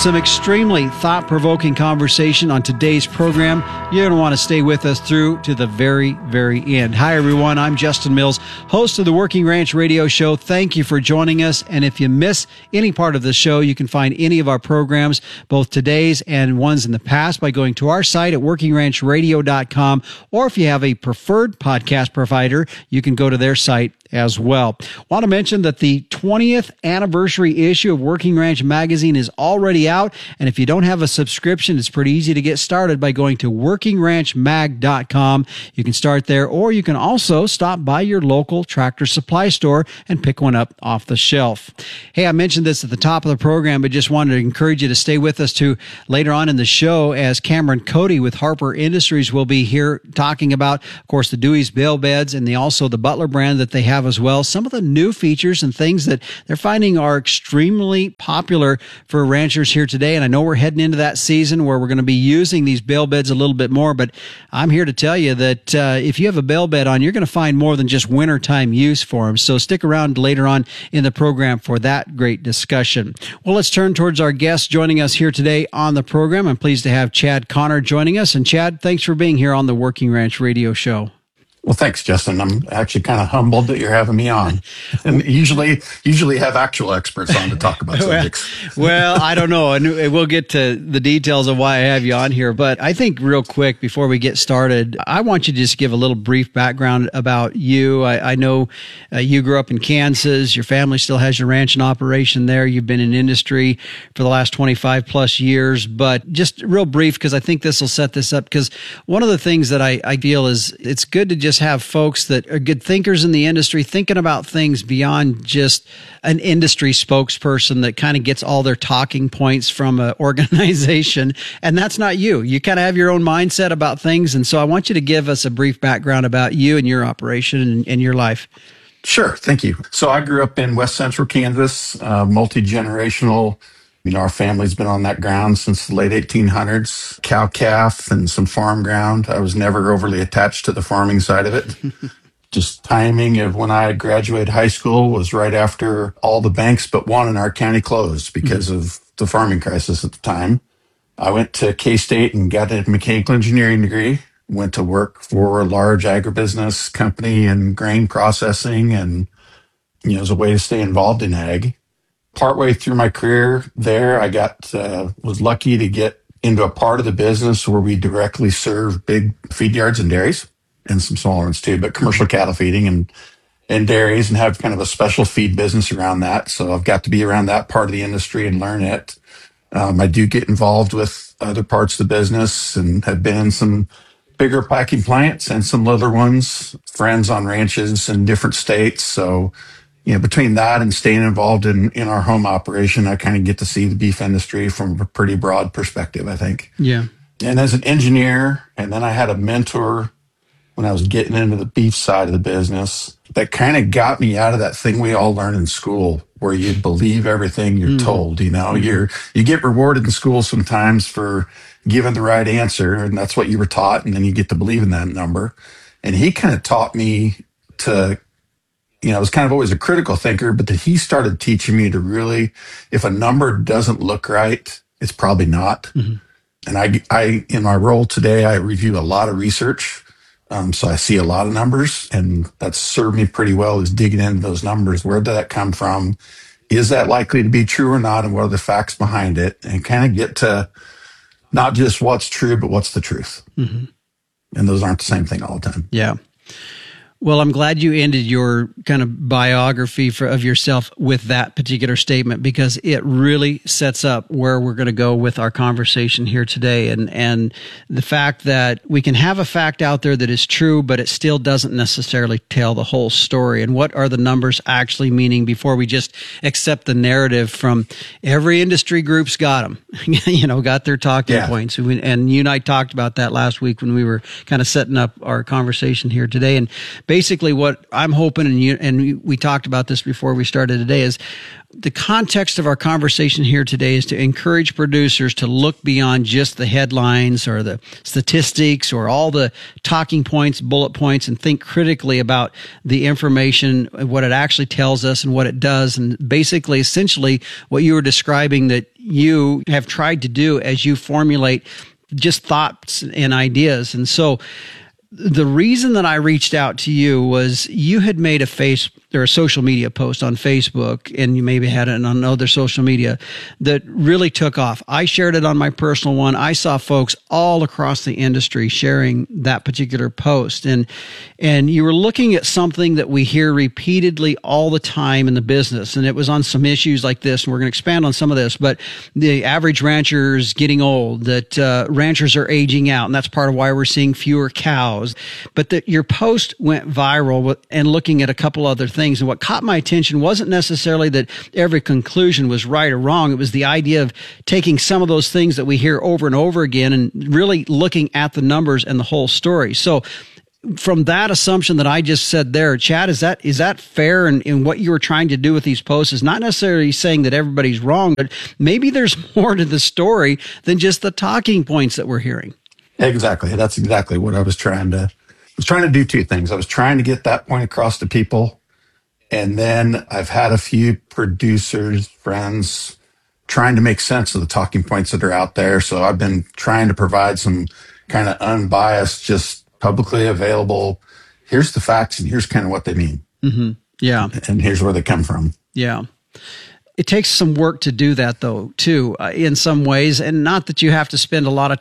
some extremely thought-provoking conversation on today's program. You're going to want to stay with us through to the very, very end. Hi, everyone. I'm Justin Mills, host of the Working Ranch Radio Show. Thank you for joining us. And if you miss any part of the show, you can find any of our programs, both today's and ones in the past, by going to our site at workingranchradio.com. Or if you have a preferred podcast provider, you can go to their site as well. Want to mention that the 20th anniversary issue of Working Ranch Magazine is already out. And if you don't have a subscription, it's pretty easy to get started by going to workingranchmag.com. You can start there, or you can also stop by your local Tractor Supply store and pick one up off the shelf. Hey, I mentioned this at the top of the program, but just wanted to encourage you to stay with us to later on in the show, as Cameron Cody with Harper Industries will be here talking about, of course, the Dewey's bale beds and also the Butler brand that they have as well. Some of the new features and things that they're finding are extremely popular for ranchers here today. And I know we're heading into that season where we're going to be using these bale beds a little bit more, but I'm here to tell you that if you have a bale bed on, you're going to find more than just wintertime use for them. So stick around later on in the program for that great discussion. Well, let's turn towards our guest joining us here today on the program. I'm pleased to have Chad Connor joining us. And Chad, thanks for being here on the Working Ranch Radio Show. Well, thanks, Justin. I'm actually kind of humbled that you're having me on. And usually have actual experts on to talk about subjects. Well, I don't know. And we'll get to the details of why I have you on here. But I think real quick, before we get started, I want you to just give a little brief background about you. I know you grew up in Kansas. Your family still has your ranch in operation there. You've been in industry for the last 25 plus years. But just real brief, because I think this will set this up. Because one of the things that I feel is it's good to just have folks that are good thinkers in the industry, thinking about things beyond just an industry spokesperson that kind of gets all their talking points from an organization. And that's not you. You kind of have your own mindset about things. And so I want you to give us a brief background about you and your operation and your life. Sure. Thank you. So I grew up in West Central Kansas, multi-generational. Our family's been on that ground since the late 1800s, cow calf and some farm ground. I was never overly attached to the farming side of it. Just timing of when I graduated high school was right after all the banks but one in our county closed because of the farming crisis at the time. I went to K-State and got a mechanical engineering degree, went to work for a large agribusiness company in grain processing, and as a way to stay involved in ag. Partway through my career there, I was lucky to get into a part of the business where we directly serve big feed yards and dairies, and some smaller ones too, but commercial cattle feeding and dairies, and have kind of a special feed business around that. So I've got to be around that part of the industry and learn it. I do get involved with other parts of the business and have been in some bigger packing plants and some little ones, friends on ranches in different states. So between that and staying involved in our home operation, I kind of get to see the beef industry from a pretty broad perspective, I think. Yeah. And as an engineer, and then I had a mentor when I was getting into the beef side of the business that kind of got me out of that thing we all learn in school where you believe everything you're told. You get rewarded in school sometimes for giving the right answer, and that's what you were taught, and then you get to believe in that number. And he kind of taught me to I was kind of always a critical thinker, but that he started teaching me to really, if a number doesn't look right, it's probably not. Mm-hmm. And I, in my role today, I review a lot of research. So I see a lot of numbers, and that's served me pretty well, is digging into those numbers. Where did that come from? Is that likely to be true or not? And what are the facts behind it? And kind of get to not just what's true, but what's the truth. Mm-hmm. And those aren't the same thing all the time. Yeah. Well, I'm glad you ended your kind of biography of yourself with that particular statement, because it really sets up where we're going to go with our conversation here today. And the fact that we can have a fact out there that is true, but it still doesn't necessarily tell the whole story. And what are the numbers actually meaning before we just accept the narrative from every industry group's got them, got their talking points. And you and I talked about that last week when we were kind of setting up our conversation here today. And basically what I'm hoping, and we talked about this before we started today, is the context of our conversation here today is to encourage producers to look beyond just the headlines or the statistics or all the talking points, bullet points, and think critically about the information, what it actually tells us and what it does. And basically, essentially, what you were describing that you have tried to do as you formulate just thoughts and ideas. And so the reason that I reached out to you was you had made a social media post on Facebook, and you maybe had it on other social media that really took off. I shared it on my personal one. I saw folks all across the industry sharing that particular post. And you were looking at something that we hear repeatedly all the time in the business. And it was on some issues like this, and we're going to expand on some of this, but the average rancher is getting old, that ranchers are aging out, and that's part of why we're seeing fewer cows. But that your post went viral and looking at a couple other things. And what caught my attention wasn't necessarily that every conclusion was right or wrong. It was the idea of taking some of those things that we hear over and over again and really looking at the numbers and the whole story. So from that assumption that I just said there, Chad, is that fair in what you were trying to do with these posts? Is not necessarily saying that everybody's wrong, but maybe there's more to the story than just the talking points that we're hearing. Exactly. That's exactly what I was trying to do two things. I was trying to get that point across to people. And then I've had a few producers, friends, trying to make sense of the talking points that are out there. So I've been trying to provide some kind of unbiased, just publicly available, here's the facts and here's kind of what they mean. Mm-hmm. Yeah. And here's where they come from. Yeah. It takes some work to do that, though, too, in some ways. And not that you have to spend a lot of